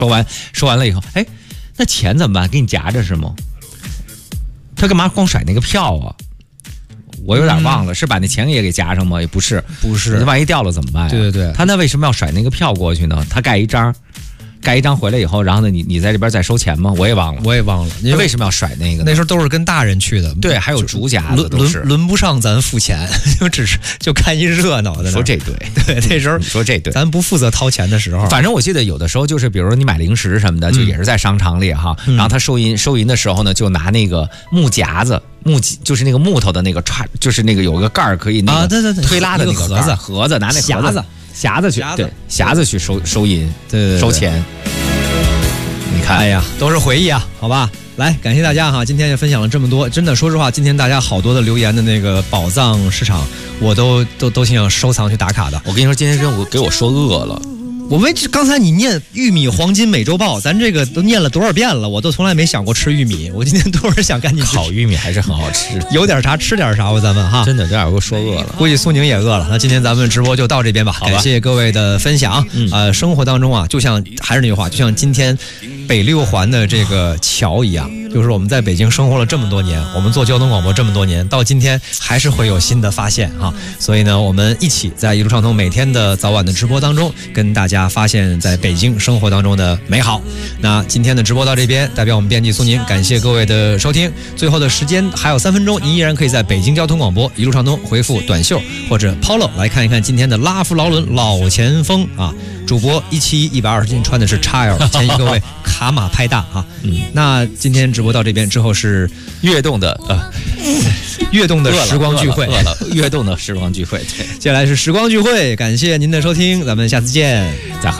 说完了以后，哎，那钱怎么办？给你夹着是吗？他干嘛光甩那个票啊？我有点忘了，是把那钱也给夹上吗？也不是，那万一掉了怎么办呀？ 对对对， 他那为什么要甩那个票过去呢？他盖一张回来以后，然后呢，你在这边再收钱吗？我也忘了。他为什么要甩那个呢？ 那时候都是跟大人去的， 对，还有竹夹子， 轮不上咱付钱，就看一热闹的。 说这对， 那时候你说这对， 咱不负责掏钱的时候， 反正我记得有的时候就是，比如说你买零食什么的，就也是在商场里哈，然后他收银的时候呢，就拿那个木夹子。就是那个木头的那个就是那个有个盖儿可以那个推拉的那个盒子，拿那匣子去，对，匣子去收银， 对， 收钱。你看， 哎呀，都是回忆啊，好吧。来，感谢大家哈，今天也分享了这么多，真的，说实话，今天大家好多的留言的那个宝藏市场，我都挺想收藏去打卡的。 我跟你说，今天给我说饿了。 我们刚才你念玉米黄金美洲豹，咱这个都念了多少遍了，我都从来没想过吃玉米。我今天多少想赶紧烤玉米还是很好吃， 有点啥吃点啥吧，咱们哈。 真的，这样给我说饿了。 估计苏宁也饿了。那今天咱们直播就到这边吧，感谢各位的分享。生活当中啊，就像还是那句话，就像今天北六环的这个桥一样，就是我们在北京生活了这么多年，我们做交通广播这么多年，到今天还是会有新的发现哈。所以呢，我们一起在一路畅通每天的早晚的直播当中，跟大家发现在北京生活当中的美好。那今天的直播到这边，代表我们编辑苏宁，感谢各位的收听。最后的时间还有3分钟，您依然可以在北京交通广播一路畅通回复短袖或者 Polo 来看一看今天的拉夫劳伦老前锋啊。主播17120斤穿的是 XL， 建议各位卡码拍大啊。那今天直播到这边之后是跃动的时光聚会， 跃动的时光聚会。 对，接下来是时光聚会，感谢您的收听，咱们下次见， 再会。